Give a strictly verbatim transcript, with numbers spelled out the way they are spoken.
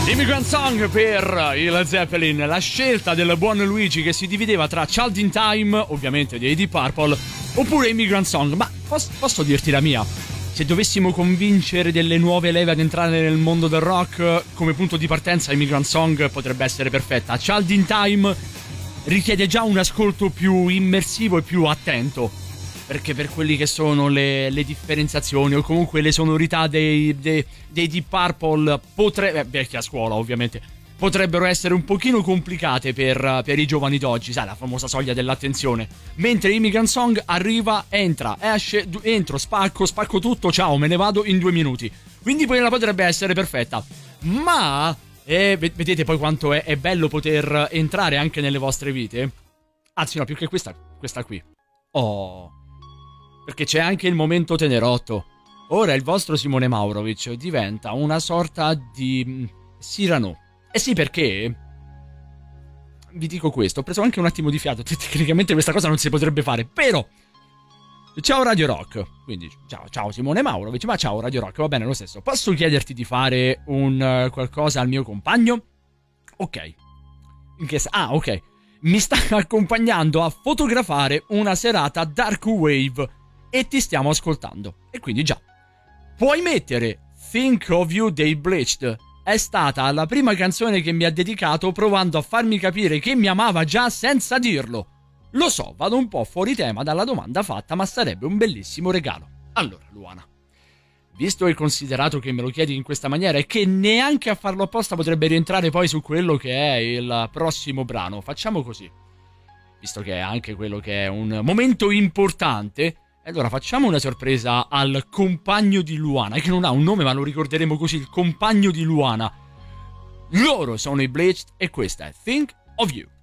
Immigrant Song per il Zeppelin, la scelta del buon Luigi che si divideva tra Child in Time, ovviamente dei Deep Purple, oppure Immigrant Song. Ma posso, posso dirti la mia? Se dovessimo convincere delle nuove leve ad entrare nel mondo del rock, come punto di partenza Immigrant Song potrebbe essere perfetta. Child in Time richiede già un ascolto più immersivo e più attento, perché per quelli che sono le, le differenziazioni o comunque le sonorità dei, dei, dei Deep Purple potrebbe, vecchia scuola ovviamente, potrebbero essere un pochino complicate per, per i giovani d'oggi, sai, la famosa soglia dell'attenzione. Mentre Immigrant Song arriva, entra, esce, entro, spacco, spacco tutto, ciao, me ne vado in due minuti. Quindi poi la potrebbe essere perfetta. Ma, eh, vedete poi quanto è, è bello poter entrare anche nelle vostre vite? Anzi no, più che questa, questa qui. Oh... Perché c'è anche il momento Tenerotto. Ora il vostro Simone Maurovic diventa una sorta di Cyrano. Eh sì, perché vi dico questo, ho preso anche un attimo di fiato. Tecnicamente questa cosa non si potrebbe fare, però ciao Radio Rock. Quindi ciao, ciao Simone Maurovic, ma ciao Radio Rock, va bene lo stesso. Posso chiederti di fare un uh, qualcosa al mio compagno? Ok. In che ah, ok. Mi sta accompagnando a fotografare una serata dark wave e ti stiamo ascoltando. E quindi già puoi mettere Think of You dei Bleached. È stata la prima canzone che mi ha dedicato provando a farmi capire che mi amava già senza dirlo. Lo so, vado un po' fuori tema dalla domanda fatta, ma sarebbe un bellissimo regalo. Allora Luana, visto e considerato che me lo chiedi in questa maniera e che neanche a farlo apposta potrebbe rientrare poi su quello che è il prossimo brano, facciamo così. Visto che è anche quello che è un momento importante, allora facciamo una sorpresa al compagno di Luana, che non ha un nome ma lo ricorderemo così, il compagno di Luana. Loro sono i Bleached e questa è Think of You.